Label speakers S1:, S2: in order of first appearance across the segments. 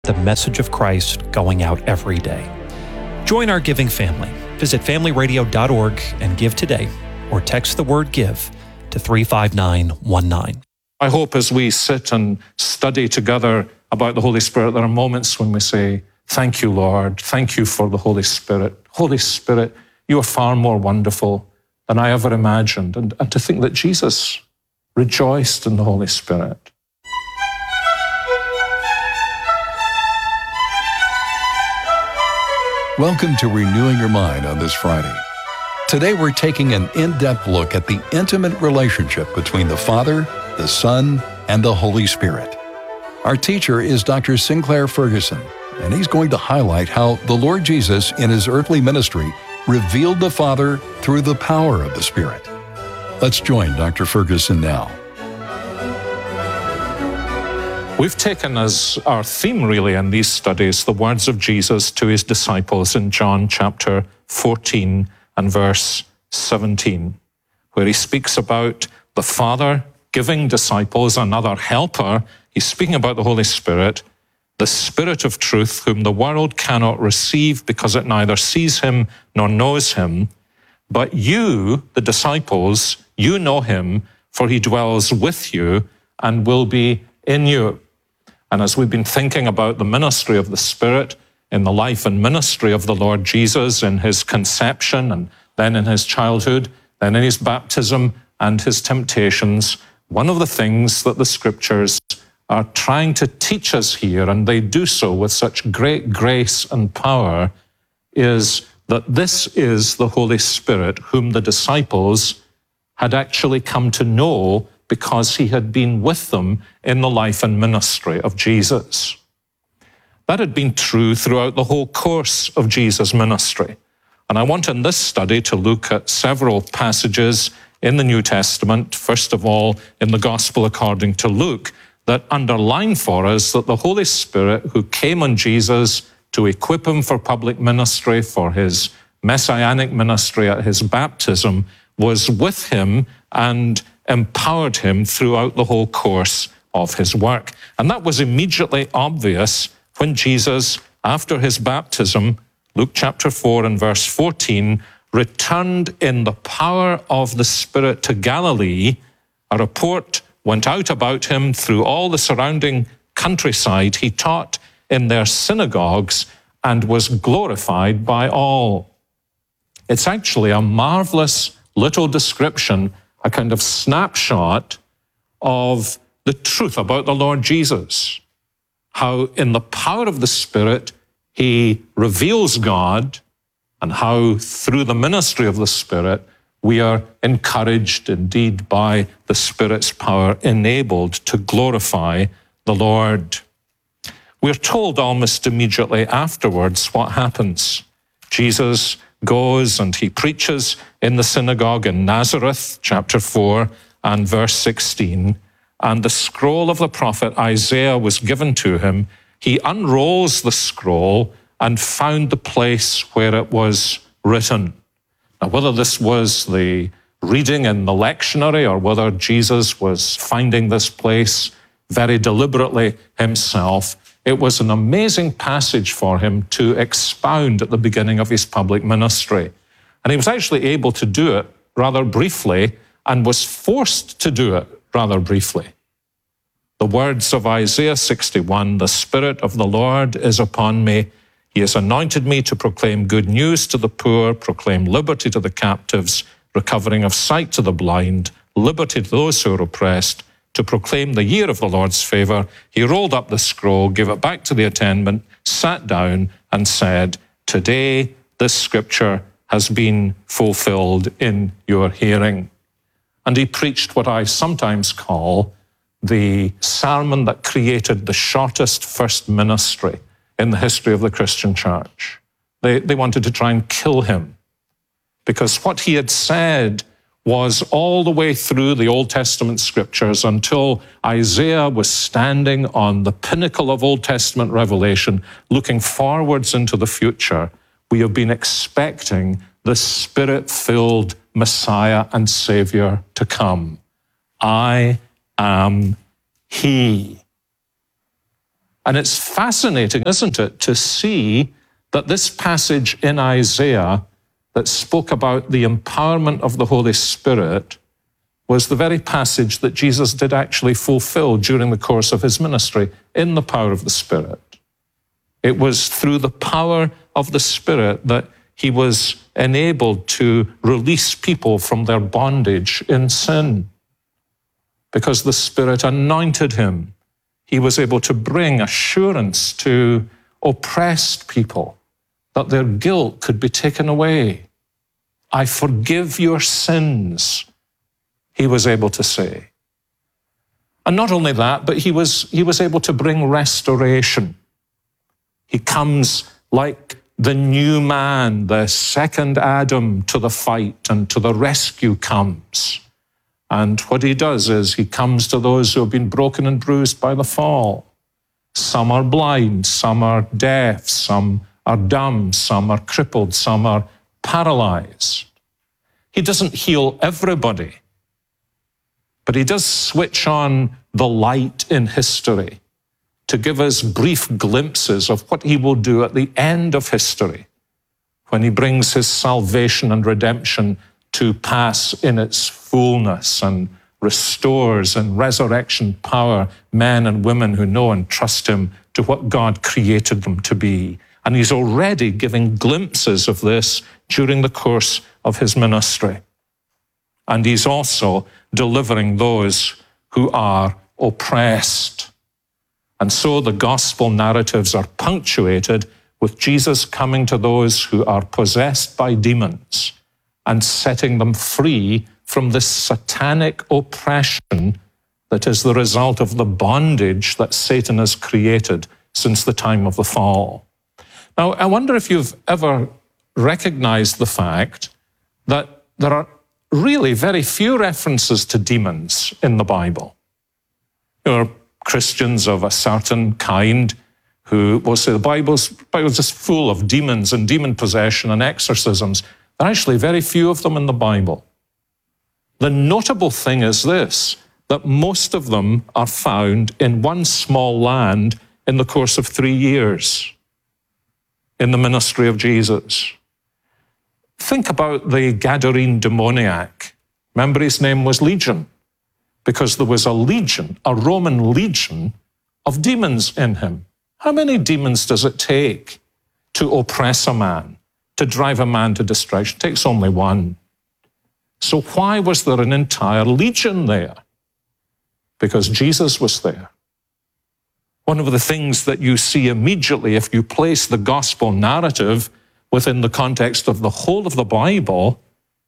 S1: the message of Christ going out every day. Join our giving family. Visit familyradio.org and give today, or text the word GIVE to 35919.
S2: I hope as we sit and study together about the Holy Spirit, there are moments when we say, thank you, Lord. Thank you for the Holy Spirit. Holy Spirit, you are far more wonderful than I ever imagined. And to think that Jesus rejoiced in the Holy Spirit.
S3: Welcome to Renewing Your Mind on this Friday. Today we're taking an in-depth look at the intimate relationship between the Father, the Son, and the Holy Spirit. Our teacher is Dr. Sinclair Ferguson, and he's going to highlight how the Lord Jesus in his earthly ministry revealed the Father through the power of the Spirit. Let's join Dr. Ferguson now.
S2: We've taken as our theme really in these studies the words of Jesus to his disciples in John chapter 14 and verse 17, where he speaks about the Father giving disciples another helper. He's speaking about the Holy Spirit, the Spirit of truth, whom the world cannot receive because it neither sees him nor knows him. But you, the disciples, you know him, for he dwells with you and will be in you. And as we've been thinking about the ministry of the Spirit in the life and ministry of the Lord Jesus in his conception and then in his childhood, then in his baptism and his temptations, one of the things that the Scriptures are trying to teach us here, and they do so with such great grace and power, is that this is the Holy Spirit whom the disciples had actually come to know because he had been with them in the life and ministry of Jesus. That had been true throughout the whole course of Jesus' ministry. And I want in this study to look at several passages in the New Testament, first of all in the Gospel according to Luke, that underline for us that the Holy Spirit who came on Jesus to equip him for public ministry, for his messianic ministry at his baptism, was with him and empowered him throughout the whole course of his work. And that was immediately obvious when Jesus, after his baptism, Luke chapter 4 and verse 14, returned in the power of the Spirit to Galilee. A report went out about him through all the surrounding countryside. He taught in their synagogues and was glorified by all. It's actually a marvelous little description, a kind of snapshot of the truth about the Lord Jesus. How in the power of the Spirit, he reveals God, and how through the ministry of the Spirit, we are encouraged indeed by the Spirit's power, enabled to glorify the Lord. We're told almost immediately afterwards what happens. Jesus goes and he preaches in the synagogue in Nazareth, chapter 4 and verse 16, and the scroll of the prophet Isaiah was given to him. He unrolls the scroll and found the place where it was written. Now, whether this was the reading in the lectionary or whether Jesus was finding this place very deliberately himself, it was an amazing passage for him to expound at the beginning of his public ministry. And he was actually able to do it rather briefly and was forced to do it rather briefly. The words of Isaiah 61, "The Spirit of the Lord is upon me. He has anointed me to proclaim good news to the poor, proclaim liberty to the captives, recovering of sight to the blind, liberty to those who are oppressed, to proclaim the year of the Lord's favor." He rolled up the scroll, gave it back to the attendant, sat down and said, "Today this scripture has been fulfilled in your hearing." And he preached what I sometimes call the sermon that created the shortest first ministry in the history of the Christian church. They wanted to try and kill him because what he had said was all the way through the Old Testament scriptures until Isaiah was standing on the pinnacle of Old Testament revelation, looking forwards into the future. We have been expecting the Spirit-filled Messiah and Savior to come. I am He. And it's fascinating, isn't it, to see that this passage in Isaiah that spoke about the empowerment of the Holy Spirit was the very passage that Jesus did actually fulfill during the course of his ministry in the power of the Spirit. It was through the power of the Spirit that he was enabled to release people from their bondage in sin. Because the Spirit anointed him, he was able to bring assurance to oppressed people that their guilt could be taken away. I forgive your sins, he was able to say. And not only that, but he was able to bring restoration. He comes like the new man, the second Adam, to the fight, and to the rescue comes. And what he does is he comes to those who have been broken and bruised by the fall. Some are blind, some are deaf, some are dumb, some are crippled, some are paralyzed. He doesn't heal everybody, but he does switch on the light in history to give us brief glimpses of what he will do at the end of history when he brings his salvation and redemption to pass in its fullness and restores in resurrection power men and women who know and trust him to what God created them to be. And he's already giving glimpses of this during the course of his ministry. And he's also delivering those who are oppressed. And so the gospel narratives are punctuated with Jesus coming to those who are possessed by demons and setting them free from this satanic oppression that is the result of the bondage that Satan has created since the time of the fall. Now, I wonder if you've ever recognized the fact that there are really very few references to demons in the Bible. There are Christians of a certain kind who will say the Bible's just full of demons and demon possession and exorcisms. There are actually very few of them in the Bible. The notable thing is this, that most of them are found in one small land in the course of 3 years in the ministry of Jesus. Think about the Gadarene demoniac. Remember, his name was Legion, because there was a legion, a Roman legion of demons in him. How many demons does it take to oppress a man, to drive a man to destruction? It takes only one. So why was there an entire legion there? Because Jesus was there. One of the things that you see immediately if you place the gospel narrative within the context of the whole of the Bible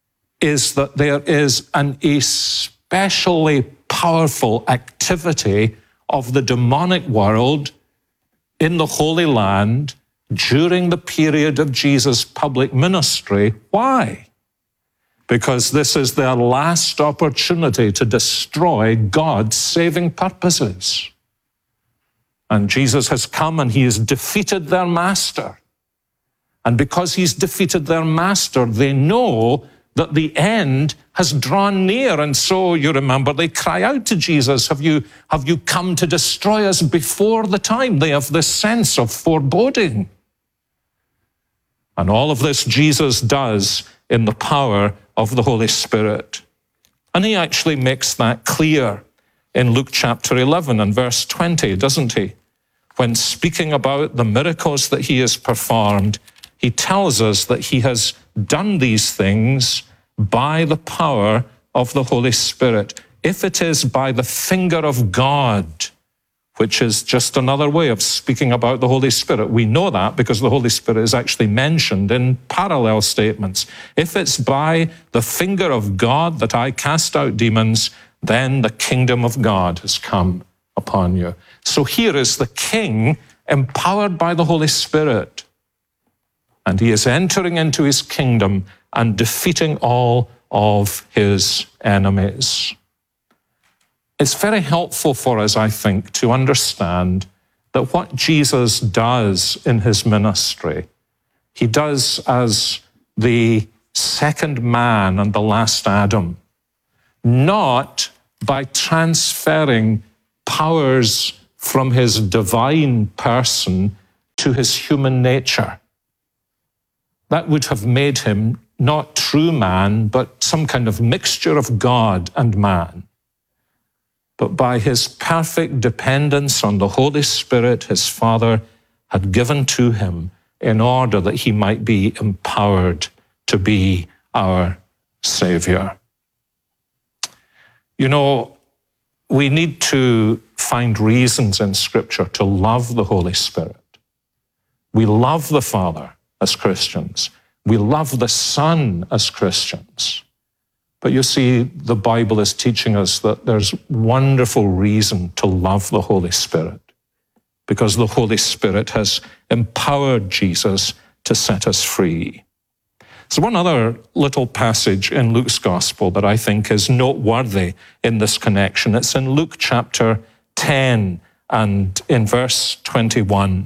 S2: is that there is an especially powerful activity of the demonic world in the Holy Land during the period of Jesus' public ministry. Why? Because this is their last opportunity to destroy God's saving purposes. And Jesus has come and he has defeated their master. And because he's defeated their master, they know that the end has drawn near. And so you remember they cry out to Jesus, have you come to destroy us before the time? They have this sense of foreboding. And all of this Jesus does in the power of the Holy Spirit. And he actually makes that clear in Luke chapter 11 and verse 20, doesn't he? When speaking about the miracles that he has performed, he tells us that he has done these things by the power of the Holy Spirit. If it is by the finger of God, which is just another way of speaking about the Holy Spirit. We know that because the Holy Spirit is actually mentioned in parallel statements. If it's by the finger of God that I cast out demons, then the kingdom of God has come upon you. So here is the King empowered by the Holy Spirit. And he is entering into his kingdom and defeating all of his enemies. It's very helpful for us, I think, to understand that what Jesus does in his ministry, he does as the second man and the last Adam, not by transferring powers from his divine person to his human nature. That would have made him not true man, but some kind of mixture of God and man. But by his perfect dependence on the Holy Spirit, his Father had given to him in order that he might be empowered to be our Savior. You know, we need to find reasons in Scripture to love the Holy Spirit. We love the Father as Christians. We love the Son as Christians. But you see, the Bible is teaching us that there's wonderful reason to love the Holy Spirit, because the Holy Spirit has empowered Jesus to set us free. So one other little passage in Luke's Gospel that I think is noteworthy in this connection. It's in Luke chapter 10 and in verse 21.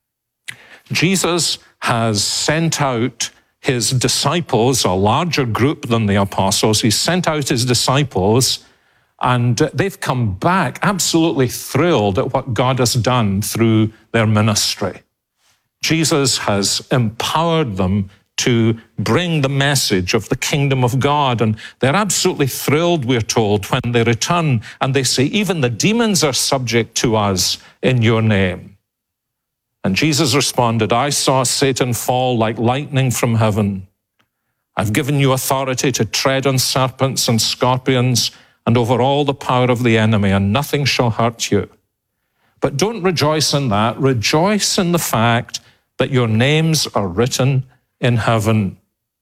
S2: Jesus has sent out his disciples, a larger group than the apostles. He sent out his disciples, and they've come back absolutely thrilled at what God has done through their ministry. Jesus has empowered them to bring the message of the kingdom of God, and they're absolutely thrilled, we're told, when they return, and they say, even the demons are subject to us in your name. And Jesus responded, I saw Satan fall like lightning from heaven. I've given you authority to tread on serpents and scorpions and over all the power of the enemy, and nothing shall hurt you. But don't rejoice in that. Rejoice in the fact that your names are written in heaven.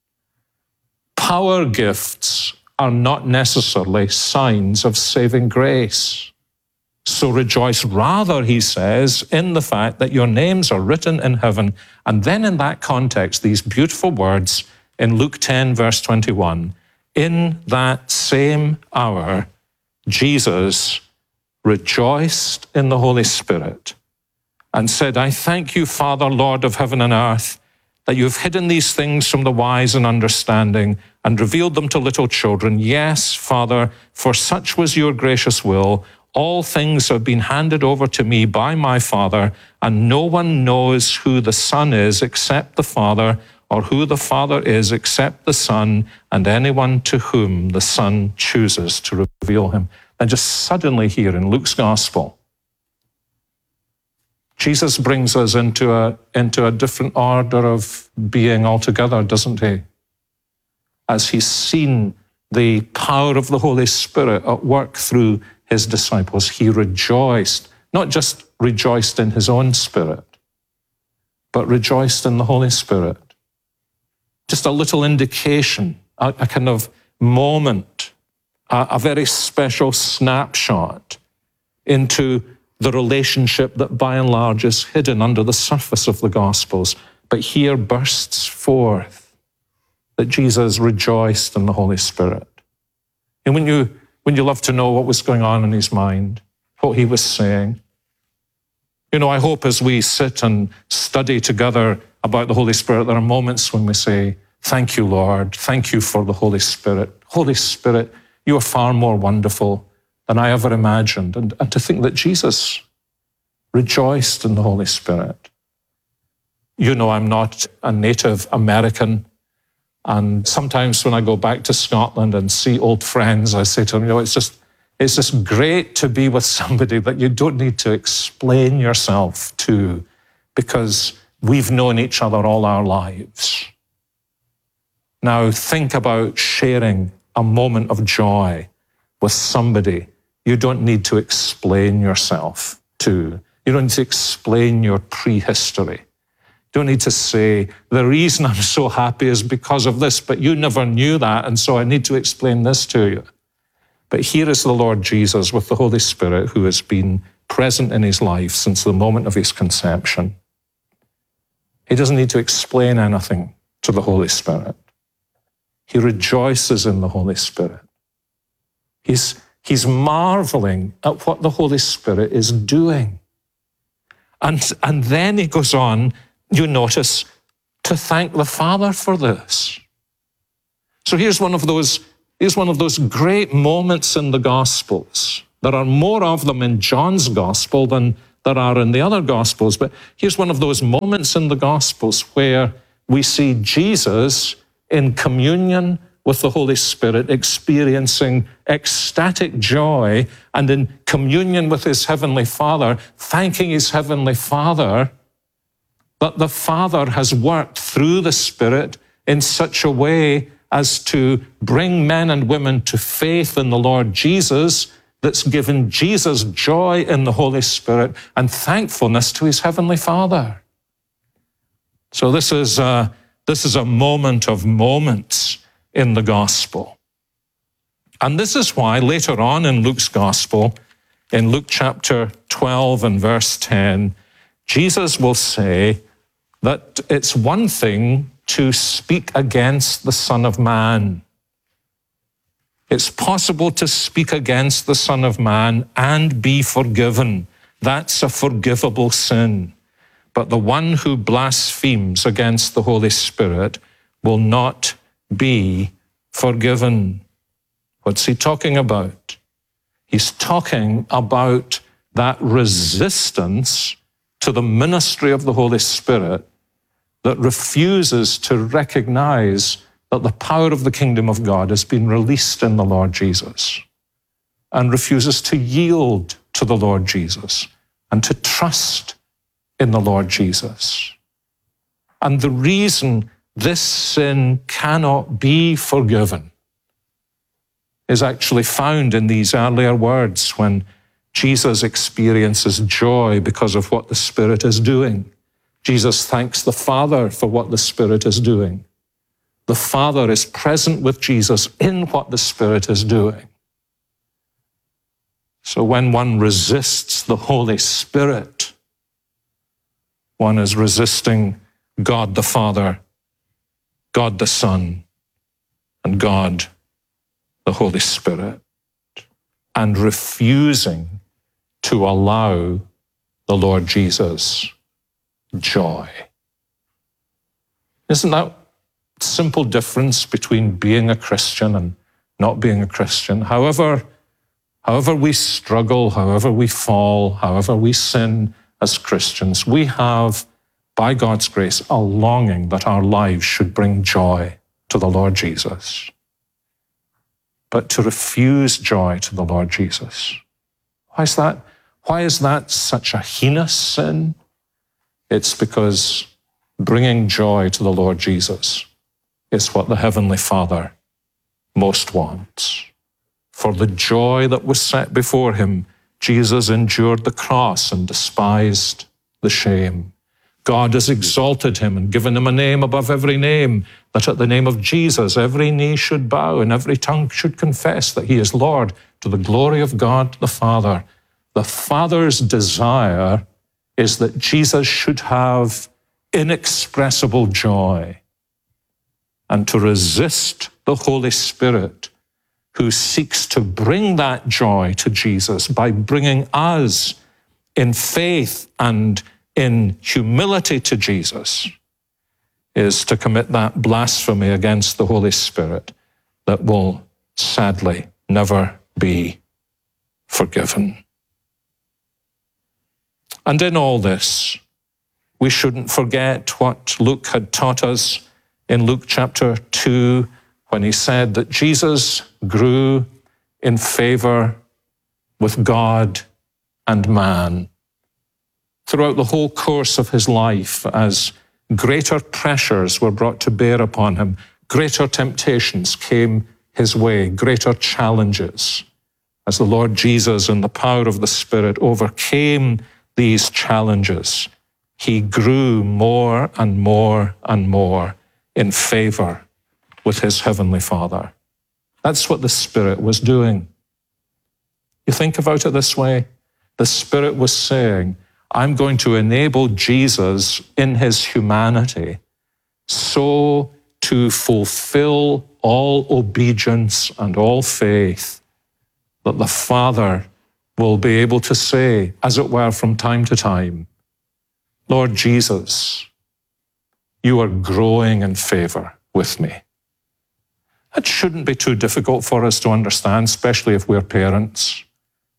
S2: Power gifts are not necessarily signs of saving grace. So rejoice rather, he says, in the fact that your names are written in heaven. And then in that context, these beautiful words in Luke 10, verse 21, in that same hour, Jesus rejoiced in the Holy Spirit and said, I thank you, Father, Lord of heaven and earth, that you've hidden these things from the wise and understanding and revealed them to little children. Yes, Father, for such was your gracious will. All things have been handed over to me by my Father, and no one knows who the Son is except the Father, or who the Father is except the Son, and anyone to whom the Son chooses to reveal him. And just suddenly here in Luke's Gospel, Jesus brings us into a different order of being altogether, doesn't he? As he's seen the power of the Holy Spirit at work through his disciples, he rejoiced, not just rejoiced in his own spirit, but rejoiced in the Holy Spirit. Just a little indication, a kind of moment, a very special snapshot into the relationship that by and large is hidden under the surface of the Gospels, but here bursts forth that Jesus rejoiced in the Holy Spirit. And when you love to know what was going on in his mind, what he was saying. You know, I hope as we sit and study together about the Holy Spirit, there are moments when we say, thank you, Lord. Thank you for the Holy Spirit. Holy Spirit, you are far more wonderful than I ever imagined. And to think that Jesus rejoiced in the Holy Spirit. You know, I'm not a native American. And sometimes when I go back to Scotland and see old friends, I say to them, you know, it's just great to be with somebody that you don't need to explain yourself to, because we've known each other all our lives. Now think about sharing a moment of joy with somebody you don't need to explain yourself to. You don't need to explain your prehistory. Don't need to say, the reason I'm so happy is because of this, but you never knew that, and so I need to explain this to you. But here is the Lord Jesus with the Holy Spirit, who has been present in his life since the moment of his conception. He doesn't need to explain anything to the Holy Spirit. He rejoices in the Holy Spirit. He's marveling at what the Holy Spirit is doing. And then he goes on, you notice, to thank the Father for this. So here's one of those great moments in the Gospels There are more of them in John's gospel than there are in the other gospels. But here's one of those moments in the gospels where we see Jesus in communion with the Holy Spirit, experiencing ecstatic joy, and in communion with his heavenly Father, thanking his heavenly Father that the Father has worked through the Spirit in such a way as to bring men and women to faith in the Lord Jesus, that's given Jesus joy in the Holy Spirit and thankfulness to his heavenly Father. So this is a moment of moments in the gospel. And this is why later on in Luke's gospel, in Luke chapter 12 and verse 10, Jesus will say that it's one thing to speak against the Son of Man. It's possible to speak against the Son of Man and be forgiven. That's a forgivable sin. But the one who blasphemes against the Holy Spirit will not be forgiven. What's he talking about? He's talking about that resistance to the ministry of the Holy Spirit that refuses to recognize that the power of the kingdom of God has been released in the Lord Jesus, and refuses to yield to the Lord Jesus and to trust in the Lord Jesus. And the reason this sin cannot be forgiven is actually found in these earlier words when Jesus experiences joy because of what the Spirit is doing. Jesus thanks the Father for what the Spirit is doing. The Father is present with Jesus in what the Spirit is doing. So when one resists the Holy Spirit, one is resisting God the Father, God the Son, and God the Holy Spirit, and refusing to allow the Lord Jesus joy. Isn't that simple difference between being a Christian and not being a Christian? However we struggle, however we fall, however we sin as Christians, we have, by God's grace, a longing that our lives should bring joy to the Lord Jesus. But to refuse joy to the Lord Jesus, why is that? Why is that such a heinous sin? It's because bringing joy to the Lord Jesus is what the Heavenly Father most wants. For the joy that was set before him, Jesus endured the cross and despised the shame. God has exalted him and given him a name above every name, that at the name of Jesus every knee should bow and every tongue should confess that he is Lord, to the glory of God the Father. The Father's desire is that Jesus should have inexpressible joy. And to resist the Holy Spirit, who seeks to bring that joy to Jesus by bringing us in faith and in humility to Jesus, is to commit that blasphemy against the Holy Spirit that will sadly never be forgiven. And in all this, we shouldn't forget what Luke had taught us in Luke chapter 2, when he said that Jesus grew in favor with God and man. Throughout the whole course of his life, as greater pressures were brought to bear upon him, greater temptations came his way, greater challenges. As the Lord Jesus, in the power of the Spirit, overcame these challenges, he grew more and more and more in favor with his heavenly Father. That's what the Spirit was doing. You think about it this way. The Spirit was saying, I'm going to enable Jesus in his humanity so to fulfill all obedience and all faith that the Father will be able to say, as it were, from time to time, Lord Jesus, you are growing in favor with me. That shouldn't be too difficult for us to understand, especially if we're parents.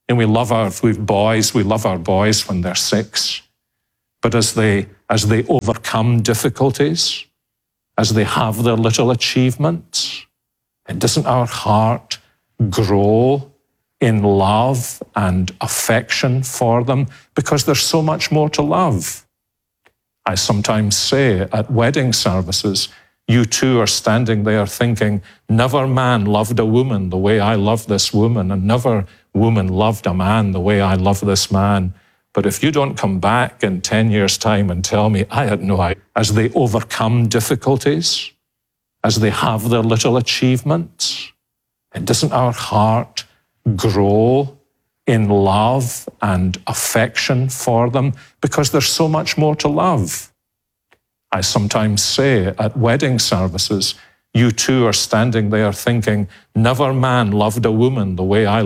S2: And we've boys, we love our boys when they're 6. But as they overcome difficulties, as they have their little achievements, and doesn't our heart grow in love and affection for them? Because there's so much more to love. I sometimes say at wedding services, you two are standing there thinking, never man loved a woman the way I love this woman, and never woman loved a man the way I love this man. But if you don't come back in 10 years' time and tell me, I had no idea, as they overcome difficulties, as they have their little achievements, and doesn't our heart grow in love and affection for them? Because there's so much more to love. I sometimes say at wedding services, you two are standing there thinking, never man loved a woman the way I